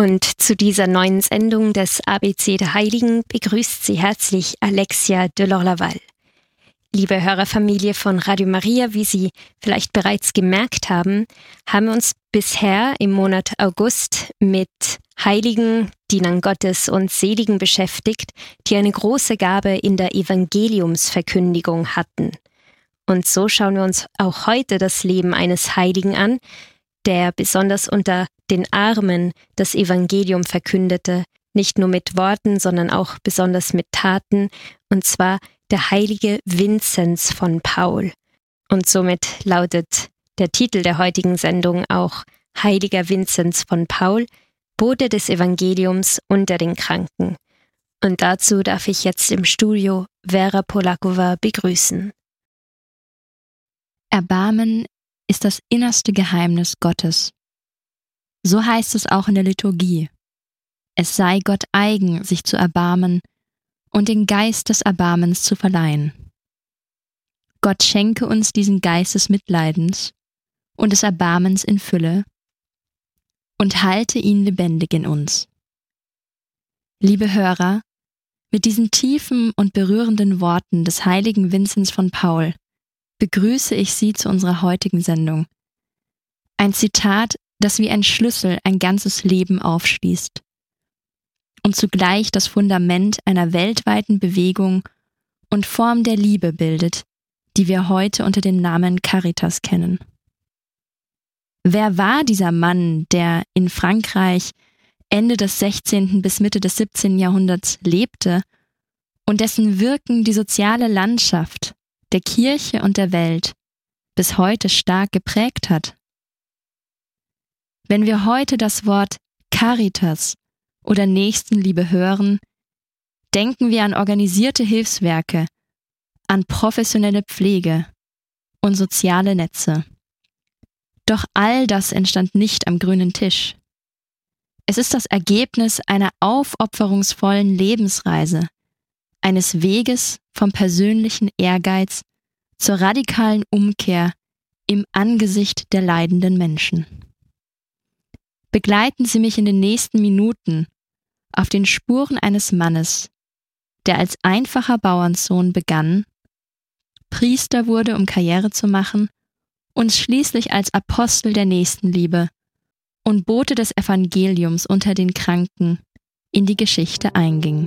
Und zu dieser neuen Sendung des ABC der Heiligen begrüßt Sie herzlich Alexia de Lorlaval. Liebe Hörerfamilie von Radio Maria, wie Sie vielleicht bereits gemerkt haben, haben wir uns bisher im Monat August mit Heiligen, Dienern Gottes und Seligen beschäftigt, die eine große Gabe in der Evangeliumsverkündigung hatten. Und so schauen wir uns auch heute das Leben eines Heiligen an, der besonders unter den Armen das Evangelium verkündete, nicht nur mit Worten, sondern auch besonders mit Taten, und zwar der heilige Vinzenz von Paul. Und somit lautet der Titel der heutigen Sendung auch Heiliger Vinzenz von Paul, Bote des Evangeliums unter den Kranken. Und dazu darf ich jetzt im Studio Vera Polakova begrüßen. Erbarmen ist das innerste Geheimnis Gottes. So heißt es auch in der Liturgie. Es sei Gott eigen, sich zu erbarmen und den Geist des Erbarmens zu verleihen. Gott schenke uns diesen Geist des Mitleidens und des Erbarmens in Fülle und halte ihn lebendig in uns. Liebe Hörer, mit diesen tiefen und berührenden Worten des heiligen Vinzenz von Paul begrüße ich Sie zu unserer heutigen Sendung. Ein Zitat, das wie ein Schlüssel ein ganzes Leben aufschließt und zugleich das Fundament einer weltweiten Bewegung und Form der Liebe bildet, die wir heute unter dem Namen Caritas kennen. Wer war dieser Mann, der in Frankreich Ende des 16. bis Mitte des 17. Jahrhunderts lebte und dessen Wirken die soziale Landschaft der Kirche und der Welt bis heute stark geprägt hat? Wenn wir heute das Wort Caritas oder Nächstenliebe hören, denken wir an organisierte Hilfswerke, an professionelle Pflege und soziale Netze. Doch all das entstand nicht am grünen Tisch. Es ist das Ergebnis einer aufopferungsvollen Lebensreise, eines Weges vom persönlichen Ehrgeiz zur radikalen Umkehr im Angesicht der leidenden Menschen. Begleiten Sie mich in den nächsten Minuten auf den Spuren eines Mannes, der als einfacher Bauernsohn begann, Priester wurde, um Karriere zu machen, und schließlich als Apostel der Nächstenliebe und Bote des Evangeliums unter den Kranken in die Geschichte einging.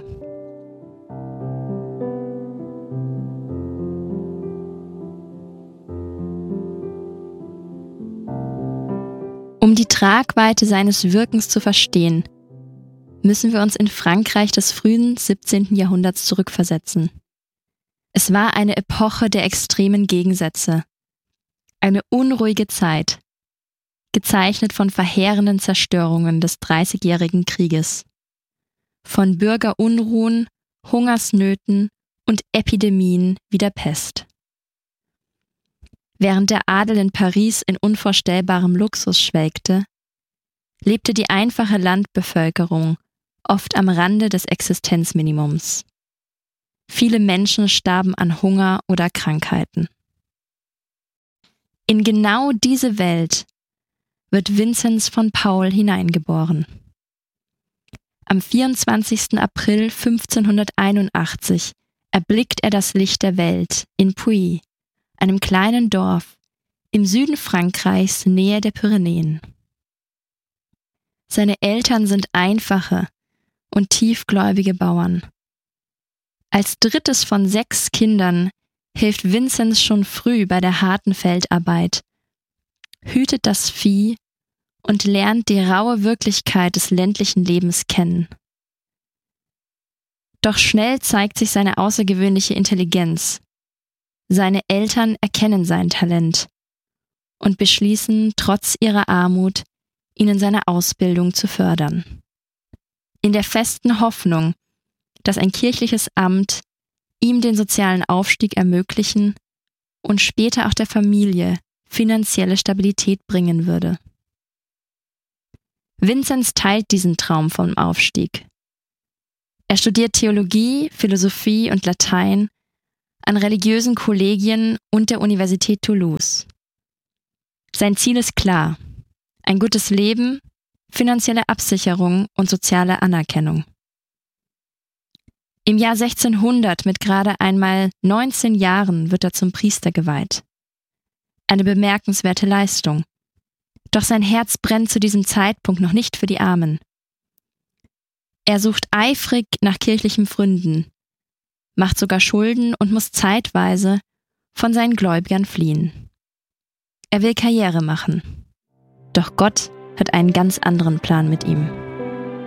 Um die Tragweite seines Wirkens zu verstehen, müssen wir uns in Frankreich des frühen 17. Jahrhunderts zurückversetzen. Es war eine Epoche der extremen Gegensätze, eine unruhige Zeit, gezeichnet von verheerenden Zerstörungen des Dreißigjährigen Krieges, von Bürgerunruhen, Hungersnöten und Epidemien wie der Pest. Während der Adel in Paris in unvorstellbarem Luxus schwelgte, lebte die einfache Landbevölkerung oft am Rande des Existenzminimums. Viele Menschen starben an Hunger oder Krankheiten. In genau diese Welt wird Vinzenz von Paul hineingeboren. Am 24. April 1581 erblickt er das Licht der Welt in Puy, einem kleinen Dorf im Süden Frankreichs nähe der Pyrenäen. Seine Eltern sind einfache und tiefgläubige Bauern. Als drittes von 6 Kindern hilft Vinzenz schon früh bei der harten Feldarbeit, hütet das Vieh und lernt die raue Wirklichkeit des ländlichen Lebens kennen. Doch schnell zeigt sich seine außergewöhnliche Intelligenz. Seine Eltern erkennen sein Talent und beschließen, trotz ihrer Armut, ihn in seiner Ausbildung zu fördern. In der festen Hoffnung, dass ein kirchliches Amt ihm den sozialen Aufstieg ermöglichen und später auch der Familie finanzielle Stabilität bringen würde. Vinzenz teilt diesen Traum vom Aufstieg. Er studiert Theologie, Philosophie und Latein an religiösen Kollegien und der Universität Toulouse. Sein Ziel ist klar: ein gutes Leben, finanzielle Absicherung und soziale Anerkennung. Im Jahr 1600 mit gerade einmal 19 Jahren wird er zum Priester geweiht. Eine bemerkenswerte Leistung. Doch sein Herz brennt zu diesem Zeitpunkt noch nicht für die Armen. Er sucht eifrig nach kirchlichen Pfründen, macht sogar Schulden und muss zeitweise von seinen Gläubigern fliehen. Er will Karriere machen. Doch Gott hat einen ganz anderen Plan mit ihm.